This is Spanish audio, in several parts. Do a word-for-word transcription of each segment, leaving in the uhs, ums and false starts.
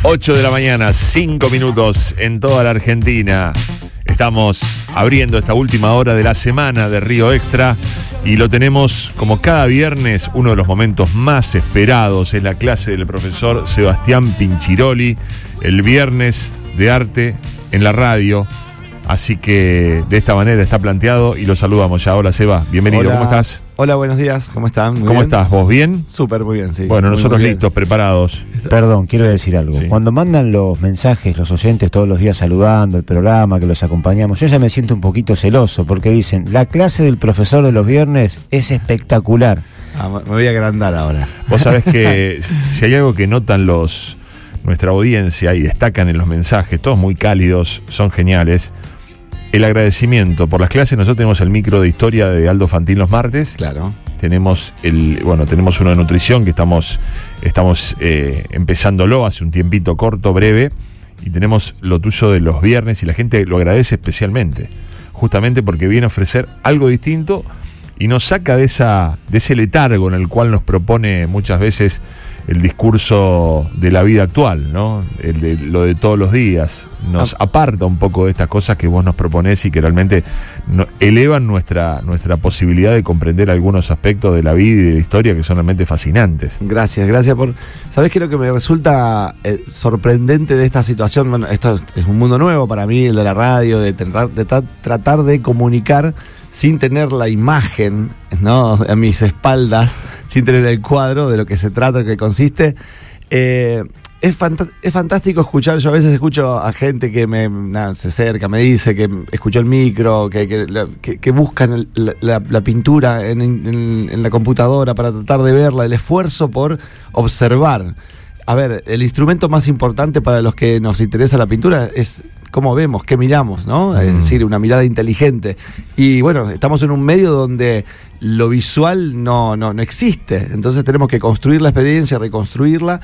ocho de la mañana, cinco minutos en toda la Argentina. Estamos abriendo esta última hora de la semana de Río Extra y lo tenemos como cada viernes, uno de los momentos más esperados es la clase del profesor Sebastián Pinchiroli, el viernes de arte en la radio. Así que de esta manera está planteado y lo saludamos ya. Hola Seba, bienvenido, Hola. ¿Cómo estás? Hola, buenos días, ¿cómo están? Muy ¿Cómo bien. estás? ¿Vos bien? Súper, muy bien, sí. Bueno, Muy, nosotros muy bien. listos, preparados. Perdón, quiero Sí. decir algo. Sí. Cuando mandan los mensajes, los oyentes todos los días saludando el programa, que los acompañamos, yo ya me siento un poquito celoso porque dicen, la clase del profesor de los viernes es espectacular. Ah, me voy a agrandar ahora. Vos sabés que si hay algo que notan los nuestra audiencia y destacan en los mensajes, todos muy cálidos, son geniales, el agradecimiento por las clases. Nosotros tenemos el micro de historia de Aldo Fantín los martes. Claro. Tenemos el, bueno, tenemos uno de nutrición que estamos, estamos eh, empezándolo hace un tiempito corto, breve, y tenemos lo tuyo de los viernes y la gente lo agradece especialmente, justamente porque viene a ofrecer algo distinto y nos saca de esa, de ese letargo en el cual nos propone muchas veces el discurso de la vida actual, ¿no? El de, lo de todos los días. Nos Ah. aparta un poco de estas cosas que vos nos proponés y que realmente no, elevan nuestra, nuestra posibilidad de comprender algunos aspectos de la vida y de la historia que son realmente fascinantes. Gracias, gracias por... ¿Sabés qué es lo que me resulta eh, sorprendente de esta situación? Bueno, esto es un mundo nuevo para mí, el de la radio, de, tratar de tra- tratar de comunicar sin tener la imagen, ¿no?, a mis espaldas, sin tener el cuadro de lo que se trata, de lo que consiste. Eh, es, fanta- es fantástico escuchar. Yo a veces escucho a gente que me nada, se acerca, me dice que escuchó el micro, que, que, la- que, que buscan el- la, la- la pintura en, en- en la computadora para tratar de verla, el esfuerzo por observar. A ver, el instrumento más importante para los que nos interesa la pintura es cómo vemos, qué miramos, ¿no? Es decir, una mirada inteligente. Y bueno, estamos en un medio donde lo visual no, no, no existe. Entonces tenemos que construir la experiencia, reconstruirla.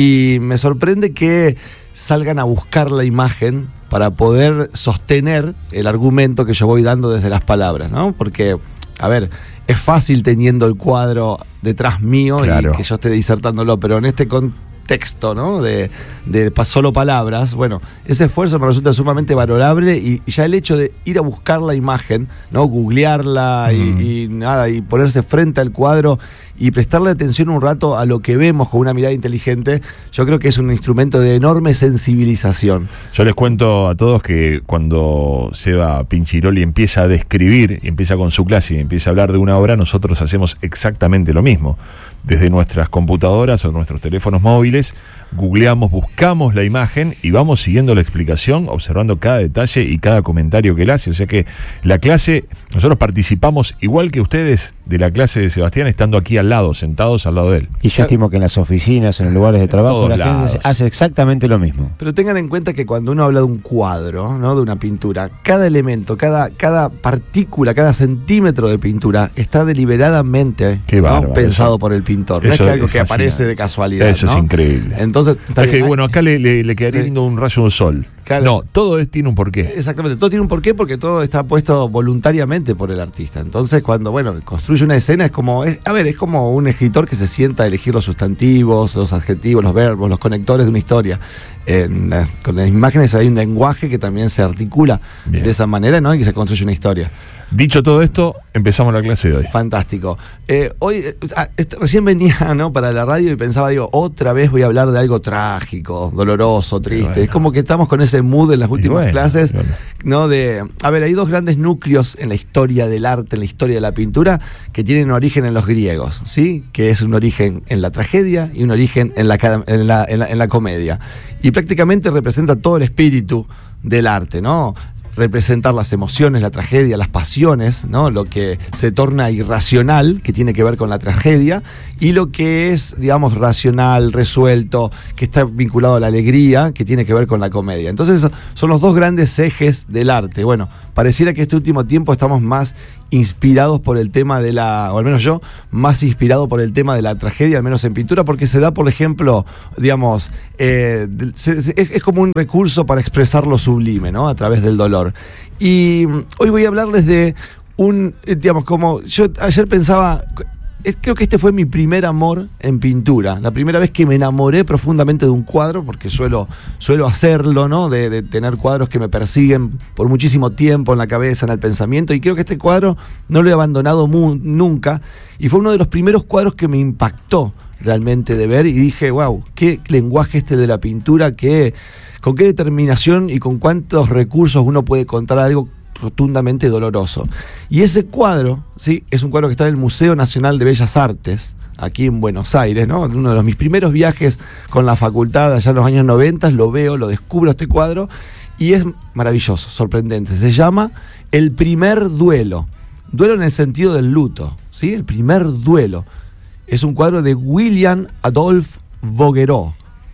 Y me sorprende que salgan a buscar la imagen para poder sostener el argumento que yo voy dando desde las palabras, ¿no? Porque, a ver, es fácil teniendo el cuadro detrás mío, Claro. y que yo esté disertándolo, pero en este contexto, texto, ¿no? De, de pa- solo palabras. Bueno, ese esfuerzo me resulta sumamente valorable y, y ya el hecho de ir a buscar la imagen, ¿no? Googlearla Mm. y, y nada, y ponerse frente al cuadro y prestarle atención un rato a lo que vemos con una mirada inteligente, yo creo que es un instrumento de enorme sensibilización. Yo les cuento a todos que cuando Seba Pinchiroli empieza a describir, empieza con su clase y empieza a hablar de una obra, nosotros hacemos exactamente lo mismo. Desde nuestras computadoras o nuestros teléfonos móviles, googleamos, buscamos la imagen y vamos siguiendo la explicación, observando cada detalle y cada comentario que él hace. O sea que la clase, nosotros participamos igual que ustedes de la clase de Sebastián, estando aquí al lado, sentados al lado de él. Y yo estimo que en las oficinas, en los lugares de trabajo, todos la lados. gente hace exactamente lo mismo. Pero tengan en cuenta que cuando uno habla de un cuadro, ¿no? De una pintura, cada elemento, cada, cada partícula, cada centímetro de pintura está deliberadamente, Qué ¿no? bárbaro, pensado eso- por el pintor. No es eso que algo es que aparece fascinante. de casualidad. Eso ¿no? es increíble. Entonces, está Es bien. que, bueno, acá le, le- le quedaría Sí. lindo un rayo de sol. Claro, no, es- todo es, tiene un porqué. Exactamente, todo tiene un porqué porque todo está puesto voluntariamente por el artista. Entonces, cuando, bueno, construye una escena es como, es- a ver, es como un escritor que se sienta a elegir los sustantivos, los adjetivos, los verbos, los conectores de una historia. En las- con las imágenes hay un lenguaje que también se articula Bien. de esa manera, ¿no? Y que se construye una historia. Dicho todo esto, empezamos la clase de hoy. Fantástico. Eh, hoy, eh, ah, este, recién venía, ¿no?, para la radio y pensaba, digo, otra vez voy a hablar de algo trágico, doloroso, triste. bueno. Es como que estamos con ese mood en las últimas bueno, clases, bueno. ¿no? De, a ver, hay dos grandes núcleos en la historia del arte, en la historia de la pintura, que tienen origen en los griegos, ¿sí? Que es un origen en la tragedia y un origen en la, ca- en la, en la, en la comedia. Y prácticamente representa todo el espíritu del arte, ¿no? Representar las emociones, la tragedia, las pasiones, ¿no? Lo que se torna irracional, que tiene que ver con la tragedia, y lo que es, digamos, racional, resuelto, que está vinculado a la alegría, que tiene que ver con la comedia. Entonces, son los dos grandes ejes del arte. Bueno, pareciera que este último tiempo estamos más inspirados por el tema de la, o al menos yo, más inspirado por el tema de la tragedia, al menos en pintura, porque se da, por ejemplo, digamos, eh, se, se, es, es como un recurso para expresar lo sublime, ¿no? A través del dolor. Y hoy voy a hablarles de un, digamos, como yo ayer pensaba, es, creo que este fue mi primer amor en pintura, la primera vez que me enamoré profundamente de un cuadro, porque suelo, suelo hacerlo, ¿no? De, de tener cuadros que me persiguen por muchísimo tiempo en la cabeza, en el pensamiento, y creo que este cuadro no lo he abandonado mu- nunca, y fue uno de los primeros cuadros que me impactó realmente de ver, y dije, wow, qué lenguaje este de la pintura, qué, con qué determinación y con cuántos recursos uno puede contar algo rotundamente doloroso. Y ese cuadro, ¿sí? Es un cuadro que está en el Museo Nacional de Bellas Artes, aquí en Buenos Aires, ¿no? En uno de los, mis primeros viajes con la facultad allá en los años noventa, lo veo, lo descubro este cuadro, y es maravilloso, sorprendente. Se llama El primer duelo. Duelo en el sentido del luto, ¿sí? El primer duelo. Es un cuadro de William Adolphe Bouguereau.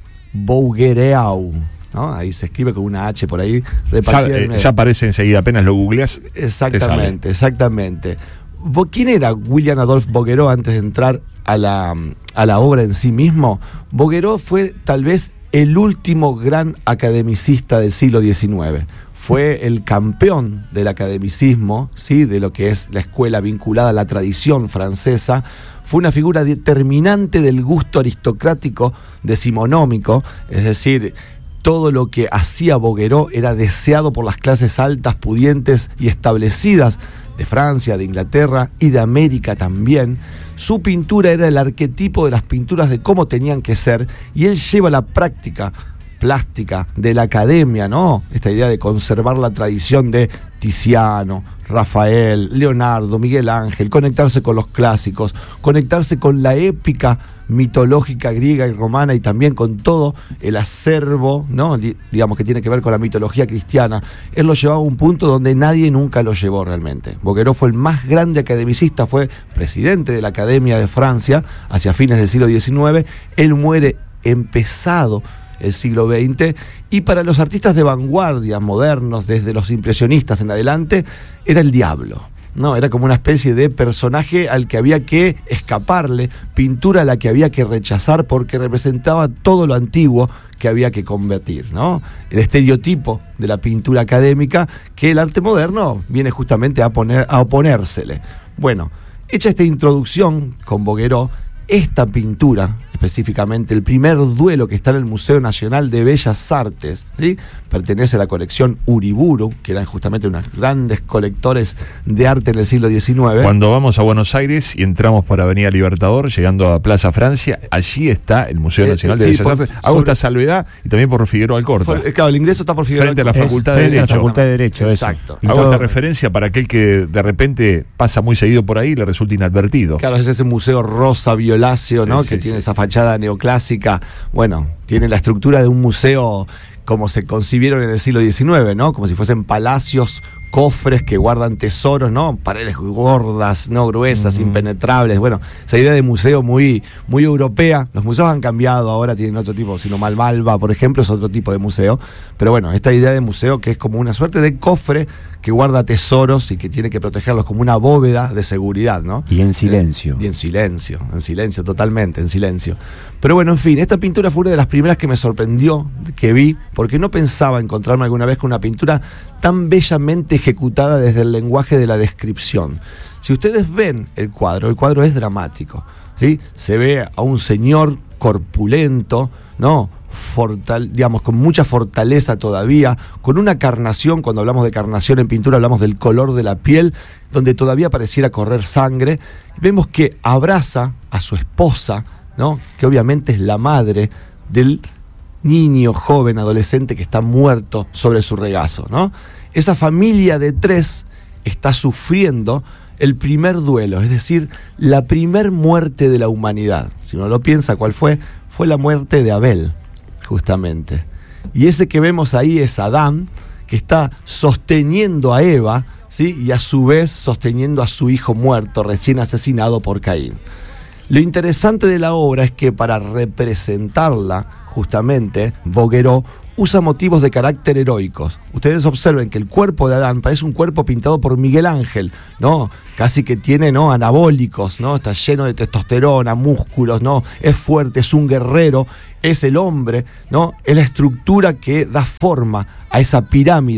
Bouguereau, ¿no? Ahí se escribe con una H por ahí repartida. Ya, eh, ya aparece enseguida, apenas lo googleas. Exactamente, exactamente. ¿Quién era William Adolphe Bouguereau antes de entrar a la, a la obra en sí mismo? Bouguereau fue tal vez el último gran academicista del siglo diecinueve. Fue el campeón del academicismo, ¿sí? De lo que es la escuela vinculada a la tradición francesa. Fue una figura determinante del gusto aristocrático decimonómico, es decir, todo lo que hacía Bouguereau era deseado por las clases altas, pudientes y establecidas de Francia, de Inglaterra y de América también. Su pintura era el arquetipo de las pinturas de cómo tenían que ser, y él lleva la práctica plástica de la academia, ¿no? Esta idea de conservar la tradición de Tiziano, Rafael, Leonardo, Miguel Ángel, conectarse con los clásicos, conectarse con la épica mitológica griega y romana, y también con todo el acervo, ¿no? Digamos, que tiene que ver con la mitología cristiana. Él lo llevaba a un punto donde nadie nunca lo llevó realmente. Bouguereau fue el más grande academicista, fue presidente de la Academia de Francia hacia fines del siglo diecinueve. Él muere empezado el siglo veinte, y para los artistas de vanguardia modernos, desde los impresionistas en adelante, era el diablo, ¿no? Era como una especie de personaje al que había que escaparle, pintura a la que había que rechazar, porque representaba todo lo antiguo que había que convertir, ¿no? El estereotipo de la pintura académica, que el arte moderno viene justamente a, poner, a oponérsele. Bueno, hecha esta introducción con Bouguereau, esta pintura, específicamente el primer duelo, que está en el Museo Nacional de Bellas Artes, ¿sí? Pertenece a la colección Uriburu, que eran justamente unos grandes colectores de arte en el siglo diecinueve. Cuando vamos a Buenos Aires y entramos por Avenida Libertador, llegando a Plaza Francia, allí está el Museo Nacional eh, de sí, Bellas Artes. Hago esta salvedad, y también por Figueroa Alcorta. Por, claro, el ingreso está por Figueroa Frente Alcorta. a la Facultad de Derecho. La Facultad de Derecho, exacto. Hago esta referencia para aquel que de repente pasa muy seguido por ahí y le resulta inadvertido. Claro, es ese museo rosa violáceo, sí, ¿no? Sí, que sí, tiene sí. esa fachada neoclásica. Bueno, tiene la estructura de un museo como se concibieron en el siglo diecinueve, ¿no? Como si fuesen palacios, cofres que guardan tesoros, ¿no? Paredes gordas, ¿no? Gruesas, uh-huh. impenetrables. Bueno, esa idea de museo muy, muy europea. Los museos han cambiado, ahora tienen otro tipo, sino Malvalva, por ejemplo, es otro tipo de museo. Pero bueno, esta idea de museo que es como una suerte de cofre que guarda tesoros y que tiene que protegerlos, como una bóveda de seguridad, ¿no? Y en silencio. Y en silencio, en silencio, totalmente, en silencio. Pero bueno, en fin, esta pintura fue una de las primeras que me sorprendió, que vi, porque no pensaba encontrarme alguna vez con una pintura tan bellamente ejecutada desde el lenguaje de la descripción. Si ustedes ven el cuadro, el cuadro es dramático, ¿sí? Se ve a un señor corpulento, ¿no? Fortal, digamos, con mucha fortaleza todavía, con una carnación. Cuando hablamos de carnación en pintura hablamos del color de la piel, donde todavía pareciera correr sangre. Vemos que abraza a su esposa, ¿no? Que obviamente es la madre del niño, joven, adolescente que está muerto sobre su regazo, ¿no? Esa familia de tres está sufriendo el primer duelo, es decir, la primer muerte de la humanidad. Si uno lo piensa, ¿cuál fue? Fue la muerte de Abel, justamente. Y ese que vemos ahí es Adán, que está sosteniendo a Eva, ¿sí? Y a su vez sosteniendo a su hijo muerto, recién asesinado por Caín. Lo interesante de la obra es que para representarla, justamente, Bouguereau usa motivos de carácter heroicos. Ustedes observen que el cuerpo de Adán parece un cuerpo pintado por Miguel Ángel, ¿no? Casi que tiene, ¿no? Anabólicos, ¿no? Está lleno de testosterona, músculos, ¿no? Es fuerte, es un guerrero, es el hombre, ¿no? Es la estructura que da forma a esa pirámide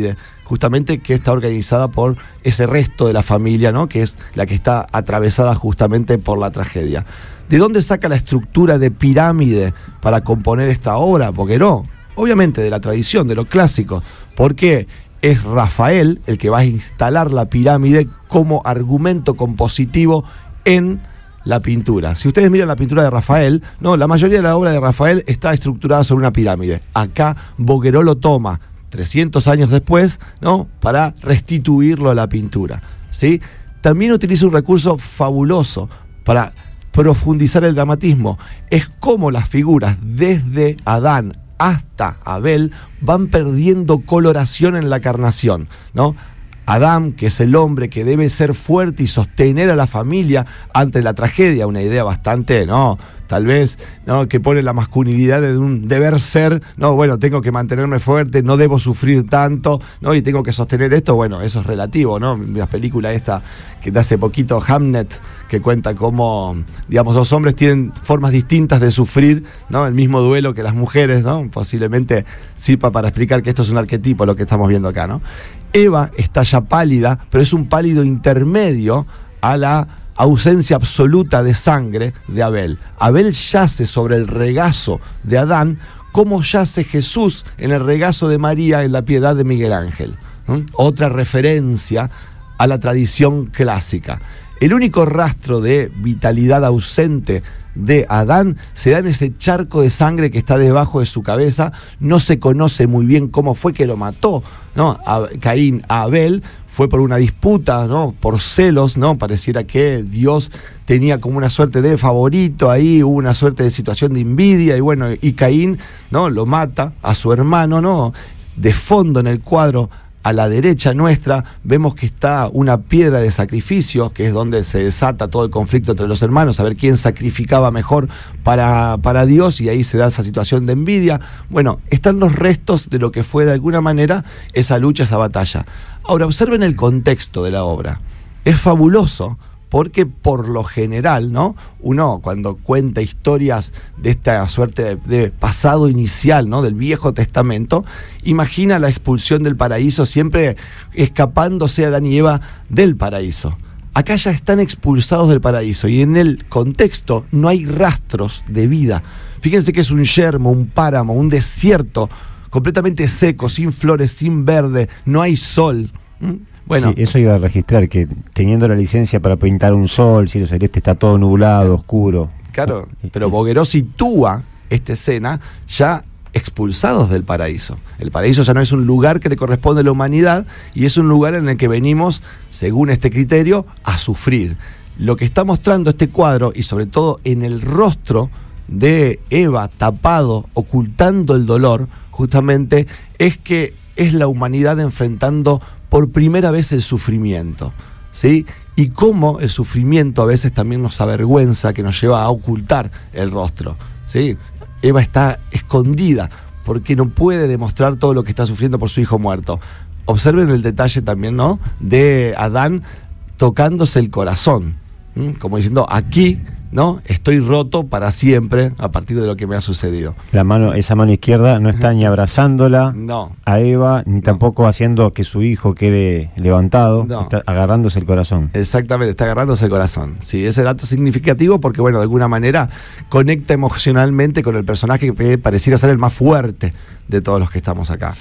justamente que está organizada por ese resto de la familia, ¿no? Que es la que está atravesada justamente por la tragedia. ¿De dónde saca la estructura de pirámide para componer esta obra? Bouguereau, obviamente de la tradición, de lo clásico, porque es Rafael el que va a instalar la pirámide como argumento compositivo en la pintura. Si ustedes miran la pintura de Rafael, no, la mayoría de la obra de Rafael está estructurada sobre una pirámide. Acá Bouguereau lo toma trescientos años después, ¿no? Para restituirlo a la pintura, ¿sí? También utiliza un recurso fabuloso para profundizar el dramatismo. Es como las figuras desde Adán hasta Abel van perdiendo coloración en la carnación, ¿no? Adán, que es el hombre que debe ser fuerte y sostener a la familia ante la tragedia, una idea bastante, ¿no? Tal vez, ¿no? Que pone la masculinidad de un deber ser, no, bueno, tengo que mantenerme fuerte, no debo sufrir tanto, ¿no? Y tengo que sostener esto, bueno, eso es relativo, ¿no? La película esta que de hace poquito, Hamnet, que cuenta cómo, digamos, los hombres tienen formas distintas de sufrir, ¿no? El mismo duelo que las mujeres, ¿no? Posiblemente sirva para explicar que esto es un arquetipo, lo que estamos viendo acá, ¿no? Eva está ya pálida, pero es un pálido intermedio a la ausencia absoluta de sangre de Abel. Abel yace sobre el regazo de Adán, como yace Jesús en el regazo de María en la piedad de Miguel Ángel. ¿Mm? Otra referencia a la tradición clásica. El único rastro de vitalidad ausente de Adán se da en ese charco de sangre que está debajo de su cabeza. No se conoce muy bien cómo fue que lo mató, ¿no? A Caín a Abel. Fue por una disputa, ¿no? Por celos, ¿no? Pareciera que Dios tenía como una suerte de favorito ahí, hubo una suerte de situación de envidia, y bueno, y Caín, ¿no? Lo mata a su hermano, ¿no? De fondo en el cuadro, a la derecha nuestra, vemos que está una piedra de sacrificio, que es donde se desata todo el conflicto entre los hermanos, a ver quién sacrificaba mejor para, para Dios, y ahí se da esa situación de envidia. Bueno, están los restos de lo que fue de alguna manera esa lucha, esa batalla. Ahora, observen el contexto de la obra. Es fabuloso porque por lo general, ¿no? Uno cuando cuenta historias de esta suerte de, de pasado inicial, ¿no? Del Viejo Testamento, imagina la expulsión del paraíso, siempre escapándose Adán y Eva del paraíso. Acá ya están expulsados del paraíso y en el contexto no hay rastros de vida. Fíjense que es un yermo, un páramo, un desierto completamente seco, sin flores, sin verde, no hay sol. ¿Mm? Bueno, sí, eso iba a registrar, que teniendo la licencia para pintar un sol, cielo celeste, está todo nublado, oscuro. Claro, pero Bouguereau sitúa esta escena ya expulsados del paraíso. El paraíso ya no es un lugar que le corresponde a la humanidad y es un lugar en el que venimos, según este criterio, a sufrir. Lo que está mostrando este cuadro, y sobre todo en el rostro de Eva tapado, ocultando el dolor, justamente, es que es la humanidad enfrentando por primera vez el sufrimiento, ¿sí? Y cómo el sufrimiento a veces también nos avergüenza, que nos lleva a ocultar el rostro, ¿sí? Eva está escondida porque no puede demostrar todo lo que está sufriendo por su hijo muerto. Observen el detalle también, ¿no? De Adán tocándose el corazón, ¿sí? Como diciendo, aquí, ¿no? Estoy roto para siempre a partir de lo que me ha sucedido. La mano, esa mano izquierda no está ni abrazándola no. a Eva, ni no. tampoco haciendo que su hijo quede levantado, no. Está agarrándose el corazón. Exactamente, está agarrándose el corazón. Sí, ese dato es significativo porque, bueno, de alguna manera conecta emocionalmente con el personaje que pareciera ser el más fuerte de todos los que estamos acá.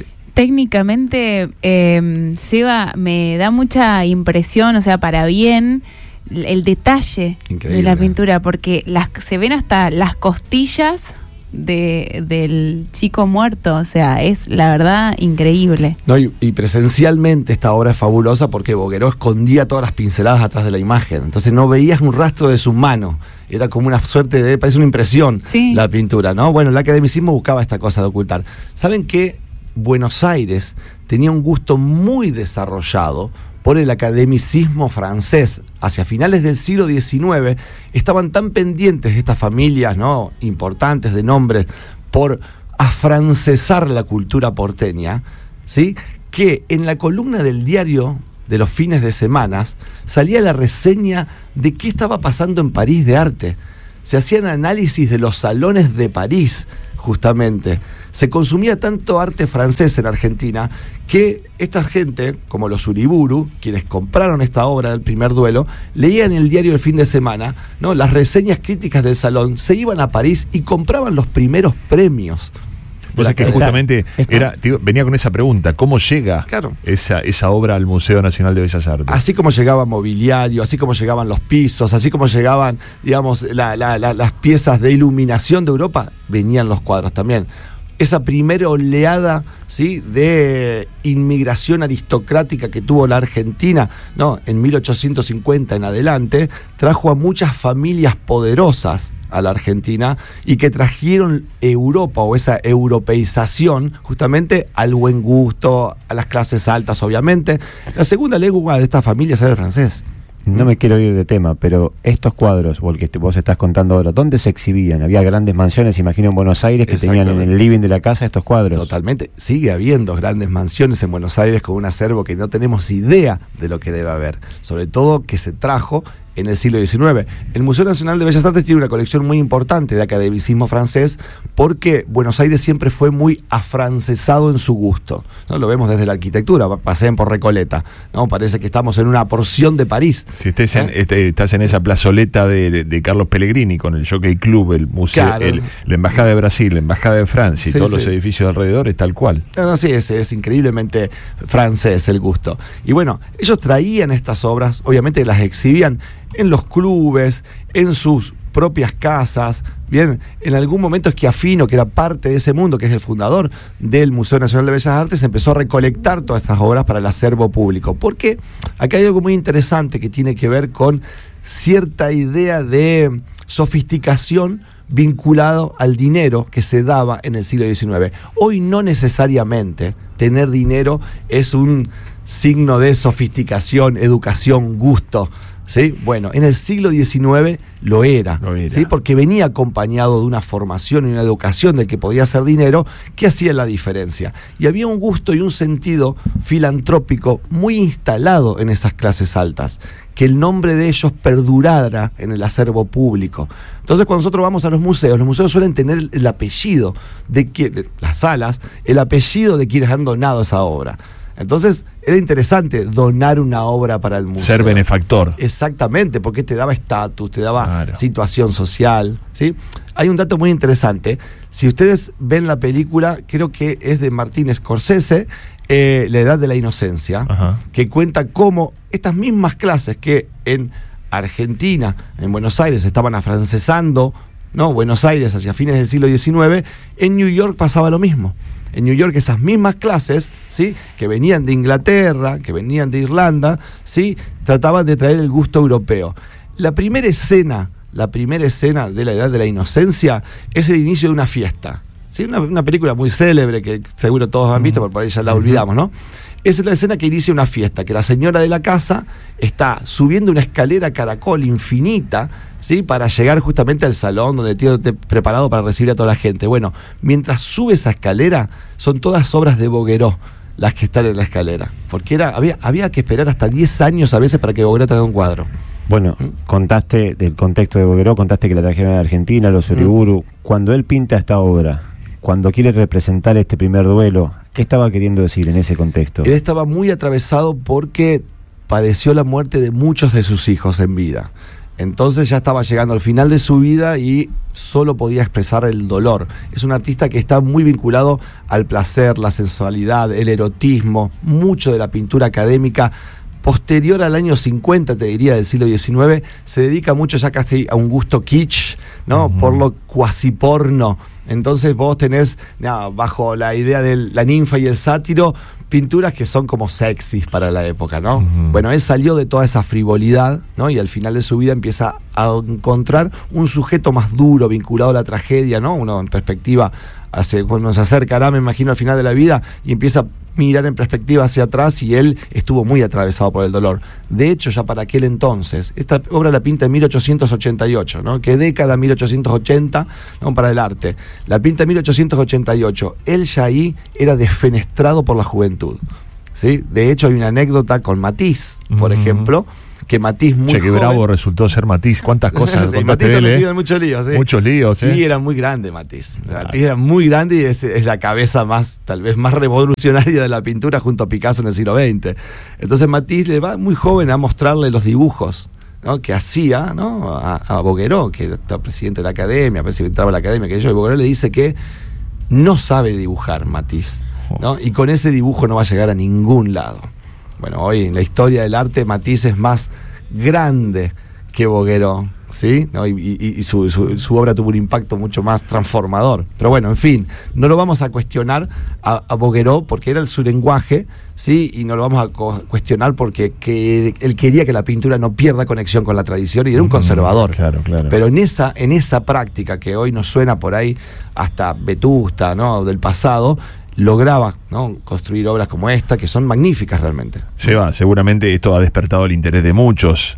Técnicamente, eh, Seba, me da mucha impresión, o sea, para bien, el detalle Increíble. de la pintura, porque las, se ven hasta las costillas de, del chico muerto, o sea, es la verdad increíble. No, y, y presencialmente esta obra es fabulosa porque Bouguereau escondía todas las pinceladas atrás de la imagen, entonces no veías un rastro de su mano, era como una suerte de, parece una impresión, sí. La pintura, ¿no? Bueno, el academicismo buscaba esta cosa de ocultar. ¿Saben que Buenos Aires tenía un gusto muy desarrollado por el academicismo francés? Hacia finales del siglo diecinueve estaban tan pendientes de estas familias, ¿no? importantes de nombre por afrancesar la cultura porteña, ¿sí? Que en la columna del diario de los fines de semanas salía la reseña de qué estaba pasando en París de arte. Se hacían análisis de los salones de París, justamente. Se consumía tanto arte francés en Argentina que esta gente, como los Uriburu, quienes compraron esta obra del primer duelo, leían el diario el fin de semana, ¿no? Las reseñas críticas del salón, se iban a París y compraban los primeros premios. Pues es que justamente era, tío, venía con esa pregunta, ¿cómo llega claro. esa, esa obra al Museo Nacional de Bellas Artes? Así como llegaba mobiliario, así como llegaban los pisos, así como llegaban, digamos, la, la, la, las piezas de iluminación de Europa, venían los cuadros también. Esa primera oleada, ¿sí?, de inmigración aristocrática que tuvo la Argentina, ¿no?, en mil ochocientos cincuenta en adelante, trajo a muchas familias poderosas a la Argentina y que trajeron Europa o esa europeización justamente al buen gusto, a las clases altas, obviamente. La segunda lengua de estas familias era el francés. No me quiero ir de tema, pero estos cuadros, o el que vos estás contando ahora, ¿dónde se exhibían? Había grandes mansiones, imagino, en Buenos Aires, que tenían en el living de la casa estos cuadros. Totalmente. Sigue habiendo grandes mansiones en Buenos Aires con un acervo que no tenemos idea de lo que debe haber. Sobre todo que se trajo en el siglo diecinueve. El Museo Nacional de Bellas Artes tiene una colección muy importante de academicismo francés porque Buenos Aires siempre fue muy afrancesado en su gusto, ¿no? Lo vemos desde la arquitectura, paseen por Recoleta, ¿no? Parece que estamos en una porción de París. Si estés en, ¿eh? este, estás en esa plazoleta de, de, de Carlos Pellegrini con el Jockey Club, el museo, claro. el, la Embajada de Brasil, la Embajada de Francia y sí, todos sí. los edificios alrededor, es tal cual. No, no, sí, es, es increíblemente francés el gusto. Y bueno, ellos traían estas obras, obviamente las exhibían en los clubes, en sus propias casas. Bien, en algún momento Schiaffino, que era parte de ese mundo, que es el fundador del Museo Nacional de Bellas Artes, empezó a recolectar todas estas obras para el acervo público. Porque acá hay algo muy interesante que tiene que ver con cierta idea de sofisticación vinculado al dinero que se daba en el siglo diecinueve. Hoy no necesariamente tener dinero es un signo de sofisticación, educación, gusto. ¿Sí? Bueno, en el siglo diecinueve lo era, lo era. ¿sí? Porque venía acompañado de una formación y una educación del que podía hacer dinero que hacía la diferencia. Y había un gusto y un sentido filantrópico muy instalado en esas clases altas, que el nombre de ellos perdurara en el acervo público. Entonces, cuando nosotros vamos a los museos, los museos suelen tener el apellido de quien, las salas, el apellido de quienes han donado esa obra. Entonces, era interesante donar una obra para el museo. Ser benefactor. Exactamente, porque te daba estatus, te daba claro. situación social, ¿sí? Hay un dato muy interesante. Si ustedes ven la película, creo que es de Martin Scorsese, eh, La Edad de la Inocencia, Ajá. que cuenta cómo estas mismas clases que en Argentina, en Buenos Aires, estaban afrancesando, ¿no?, Buenos Aires hacia fines del siglo diecinueve, en New York pasaba lo mismo. En New York esas mismas clases, ¿sí?, que venían de Inglaterra, que venían de Irlanda, ¿sí?, trataban de traer el gusto europeo. La primera escena, la primera escena de La Edad de la Inocencia es el inicio de una fiesta. ¿Sí? Una, una película muy célebre que seguro todos han visto, pero por ahí ya la olvidamos, ¿no? Esa es la escena que inicia una fiesta, que la señora de la casa está subiendo una escalera caracol infinita, ¿sí?, para llegar justamente al salón donde tiene preparado para recibir a toda la gente. Bueno, mientras sube esa escalera, son todas obras de Bouguereau las que están en la escalera, porque era había, había que esperar hasta diez años a veces para que Bouguereau traiga un cuadro. Bueno, ¿Mm? contaste del contexto de Bouguereau, contaste que la trajeron a Argentina, los Uriburu. ¿Mm? Cuando él pinta esta obra, cuando quiere representar este primer duelo, ¿qué estaba queriendo decir en ese contexto? Él estaba muy atravesado porque padeció la muerte de muchos de sus hijos en vida. Entonces ya estaba llegando al final de su vida y solo podía expresar el dolor. Es un artista que está muy vinculado al placer, la sensualidad, el erotismo, mucho de la pintura académica. Posterior al año cincuenta, te diría, del siglo diecinueve, se dedica mucho ya casi a un gusto kitsch, ¿no? Uh-huh. Por lo cuasi porno. Entonces vos tenés, no, bajo la idea de la ninfa y el sátiro, pinturas que son como sexys para la época, ¿no? Uh-huh. Bueno, él salió de toda esa frivolidad, ¿no? Y al final de su vida empieza a encontrar un sujeto más duro, vinculado a la tragedia, ¿no? Uno en perspectiva, hace, cuando se acercará, me imagino, al final de la vida, y empieza a mirar en perspectiva hacia atrás, y él estuvo muy atravesado por el dolor. De hecho, ya para aquel entonces, esta obra la pinta en mil ochocientos ochenta y ocho, ¿no? ¿Qué década? mil ochocientos ochenta, ¿no? Para el arte. La pinta en mil ochocientos ochenta y ocho. Él ya ahí era defenestrado por la juventud, ¿sí? De hecho, hay una anécdota con Matisse, por uh-huh. ejemplo, que Matisse muy che, qué joven, bravo resultó ser Matisse. ¿Cuántas cosas sí, contaste Matisse de él, metido eh? en muchos líos, sí. Muchos líos, ¿eh? Sí, era muy grande Matisse. Matisse era muy grande y es, es la cabeza más, tal vez más revolucionaria de la pintura junto a Picasso en el siglo veinte. Entonces Matisse le va muy joven a mostrarle los dibujos, ¿no?, que hacía, ¿no?, a, a Bouguereau, que era presidente de la academia, presidente de la academia, que yo, y Bouguereau le dice que no sabe dibujar Matisse, ¿no?, y con ese dibujo no va a llegar a ningún lado. Bueno, hoy en la historia del arte Matisse es más grande que Bouguereau, ¿sí? ¿No? Y, y, y su, su, su obra tuvo un impacto mucho más transformador. Pero bueno, en fin, no lo vamos a cuestionar a, a Bouguereau porque era su lenguaje, ¿sí? Y no lo vamos a co- cuestionar porque que él quería que la pintura no pierda conexión con la tradición y era un conservador. Mm, claro, claro. Pero en esa, en esa práctica que hoy nos suena por ahí hasta vetusta, ¿no?, del pasado, lograba, ¿no?, construir obras como esta que son magníficas realmente. Seba, seguramente esto ha despertado el interés de muchos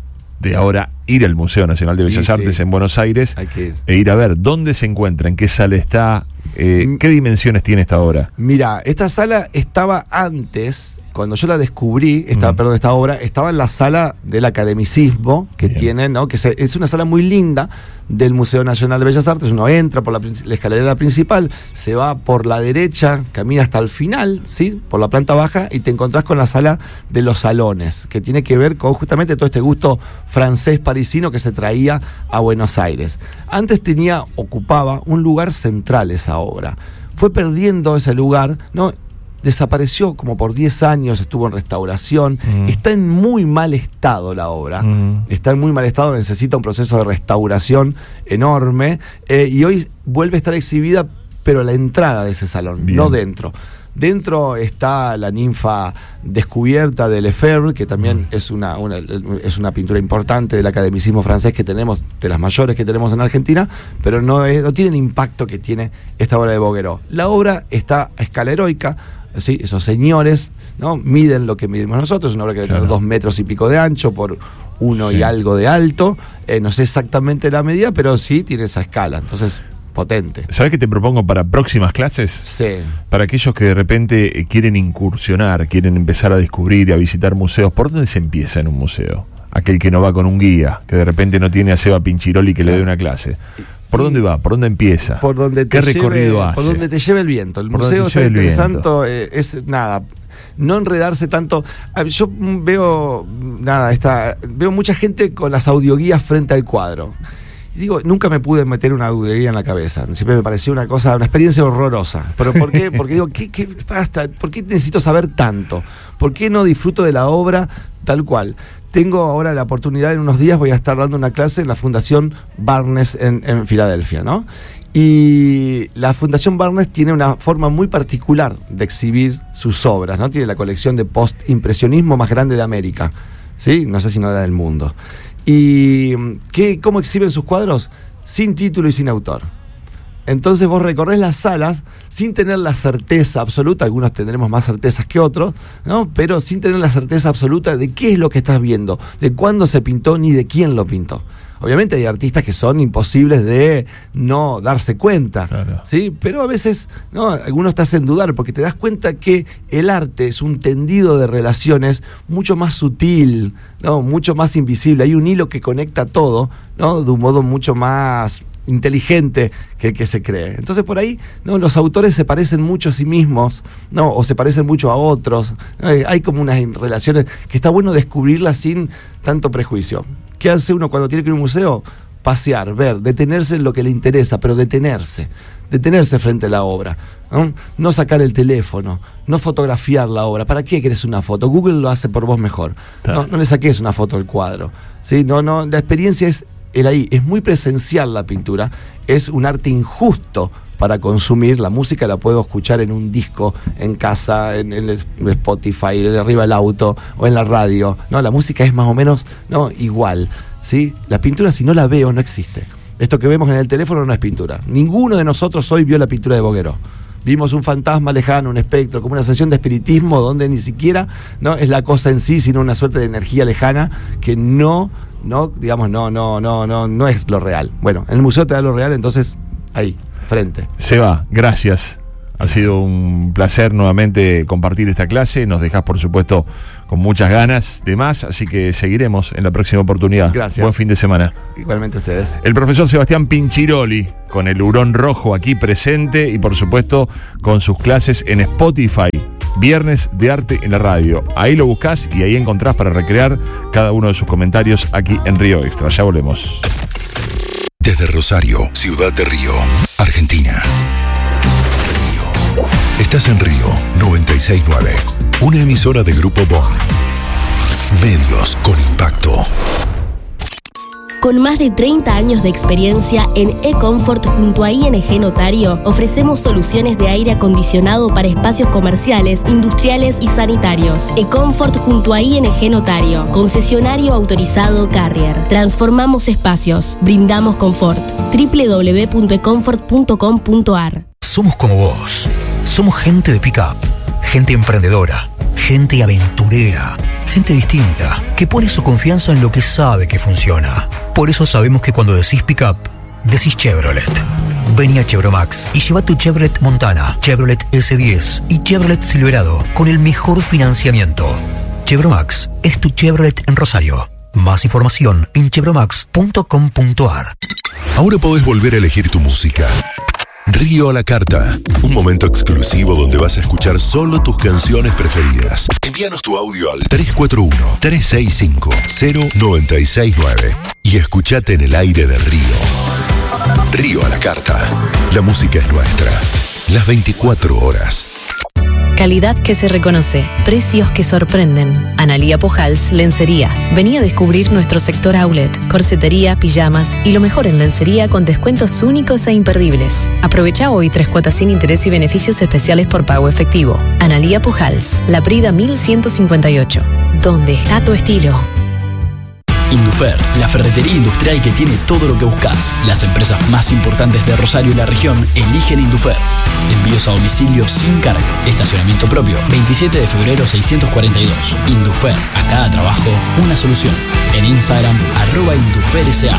de ahora ir al Museo Nacional de Bellas Sí, Artes sí. en Buenos Aires Hay que ir. e ir a ver dónde se encuentra, en qué sala está, eh, qué dimensiones tiene esta obra. Mira, esta sala estaba antes, cuando yo la descubrí, esta, Mm. perdón, esta obra, estaba en la sala del academicismo que Bien. tienen, ¿no?, que se, es una sala muy linda del Museo Nacional de Bellas Artes. Uno entra por la, prin- la escalerera principal, se va por la derecha, camina hasta el final, ¿sí?, por la planta baja, y te encontrás con la sala de los salones, que tiene que ver con justamente todo este gusto francés parisino que se traía a Buenos Aires. Antes tenía, ocupaba un lugar central esa obra. Fue perdiendo ese lugar, ¿no? Desapareció como por diez años, estuvo en restauración, Mm. está en muy mal estado la obra, Mm. está en muy mal estado, necesita un proceso de restauración enorme, eh, y hoy vuelve a estar exhibida, pero a la entrada de ese salón, Bien. no dentro. Dentro está la ninfa descubierta de Lefebvre, que también Mm. es una, una, es una pintura importante del academicismo francés que tenemos, de las mayores que tenemos en Argentina, pero no, es, no tiene el impacto que tiene esta obra de Bouguereau. La obra está a escala heroica, ¿sí? Esos señores, ¿no?, miden lo que midimos nosotros, una obra que debe Claro. tener dos metros y pico de ancho por uno Sí. y algo de alto, eh, no sé exactamente la medida, pero sí tiene esa escala, entonces potente. ¿Sabés qué te propongo para próximas clases? Sí. Para aquellos que de repente eh, quieren incursionar, quieren empezar a descubrir y a visitar museos, ¿por dónde se empieza en un museo? Aquel que no va con un guía, que de repente no tiene a Seba Pinchiroli que le dé una clase. ¿Por Y- dónde va? ¿Por dónde empieza? Por donde ¿Qué te recorrido lleve, hace? Por donde te lleve el viento. El Por donde museo te está lleve el interesante, viento. eh, es nada, no enredarse tanto. A ver, yo mm, veo nada, está, veo mucha gente con las audioguías frente al cuadro. Y digo, nunca me pude meter una audioguía en la cabeza. Siempre me pareció una cosa, una experiencia horrorosa. ¿Pero por qué? Porque digo, ¿qué, qué basta? ¿Por qué necesito saber tanto? ¿Por qué no disfruto de la obra tal cual? Tengo ahora la oportunidad, en unos días voy a estar dando una clase en la Fundación Barnes en, en Filadelfia, ¿no? Y la Fundación Barnes tiene una forma muy particular de exhibir sus obras, ¿no? Tiene la colección de post-impresionismo más grande de América, ¿sí? No sé si no era del mundo. ¿Y qué, cómo exhiben sus cuadros? Sin título y sin autor. Entonces vos recorres las salas sin tener la certeza absoluta, algunos tendremos más certezas que otros, ¿no?, pero sin tener la certeza absoluta de qué es lo que estás viendo, de cuándo se pintó ni de quién lo pintó. Obviamente hay artistas que son imposibles de no darse cuenta, Claro. ¿sí? Pero a veces, ¿no?, algunos te hacen dudar porque te das cuenta que el arte es un tendido de relaciones mucho más sutil, ¿no?, mucho más invisible. Hay un hilo que conecta todo, ¿no?, de un modo mucho más inteligente que el que se cree. Entonces por ahí, ¿no?, los autores se parecen mucho a sí mismos, ¿no?, o se parecen mucho a otros, ¿no? Hay como unas relaciones que está bueno descubrirlas sin tanto prejuicio. ¿Qué hace uno cuando tiene que ir a un museo? Pasear, ver, detenerse en lo que le interesa, pero detenerse, detenerse frente a la obra, ¿no? No sacar el teléfono, no fotografiar la obra. ¿Para qué querés una foto? Google lo hace por vos mejor. Claro. No, no le saques una foto del cuadro, ¿sí? No, no, la experiencia es el ahí, es muy presencial la pintura, es un arte injusto para consumir. La música la puedo escuchar en un disco, en casa, en el Spotify, en arriba del auto o en la radio. No, la música es más o menos, no, igual, ¿sí? La pintura, si no la veo, no existe. Esto que vemos en el teléfono no es pintura. Ninguno de nosotros hoy vio la pintura de Bouguereau. Vimos un fantasma lejano, un espectro, como una sesión de espiritismo donde ni siquiera, no es la cosa en sí, sino una suerte de energía lejana que no, no, digamos, no, no, no, no, no es lo real. Bueno, en el museo te da lo real, entonces ahí, frente. Seba, gracias. Ha sido un placer nuevamente compartir esta clase. Nos dejás, por supuesto, con muchas ganas de más, así que seguiremos en la próxima oportunidad. Gracias. Buen fin de semana. Igualmente ustedes. El profesor Sebastián Pinchiroli, con el hurón rojo aquí presente y, por supuesto, con sus clases en Spotify. Viernes de Arte en la Radio. Ahí lo buscás y ahí encontrás para recrear cada uno de sus comentarios aquí en Río Extra. Ya volvemos. Desde Rosario, Ciudad de Río, Argentina. Río. Estás en Río noventa y seis punto nueve, una emisora de Grupo Bond. Medios con impacto. Con más de treinta años de experiencia en eComfort junto a I N G Notario, ofrecemos soluciones de aire acondicionado para espacios comerciales, industriales y sanitarios. eComfort junto a I N G Notario, concesionario autorizado Carrier. Transformamos espacios, brindamos confort. doble u doble u doble u punto ecomfort punto com punto a r. Somos como vos. Somos gente de pick-up, gente emprendedora, gente aventurera, gente distinta, que pone su confianza en lo que sabe que funciona. Por eso sabemos que cuando decís pick-up, decís Chevrolet. Vení a Chevromax y lleva tu Chevrolet Montana, Chevrolet ese diez y Chevrolet Silverado con el mejor financiamiento. Chevromax es tu Chevrolet en Rosario. Más información en chevromax punto com punto a r. Ahora podés volver a elegir tu música. Río a la carta, un momento exclusivo donde vas a escuchar solo tus canciones preferidas. Envíanos tu audio al tres cuatro uno, tres seis cinco, cero nueve seis nueve y escuchate en el aire de Río. Río a la carta, la música es nuestra, las veinticuatro horas. Calidad que se reconoce, precios que sorprenden. Analía Pujals, Lencería. Vení a descubrir nuestro sector outlet, corsetería, pijamas y lo mejor en lencería con descuentos únicos e imperdibles. Aprovecha hoy tres cuotas sin interés y beneficios especiales por pago efectivo. Analía Pujals, La Prida mil ciento cincuenta y ocho. ¿Dónde está tu estilo? Indufer, la ferretería industrial que tiene todo lo que buscas. Las empresas más importantes de Rosario y la región eligen Indufer. Envíos a domicilio sin cargo. Estacionamiento propio. veintisiete de febrero seiscientos cuarenta y dos. Indufer, a cada trabajo una solución. En Instagram, arroba Indufer S A.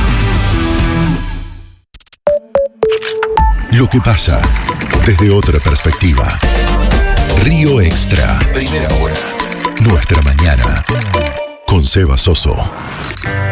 Lo que pasa desde otra perspectiva. Río Extra, primera hora. Nuestra mañana. Con Seba Soso.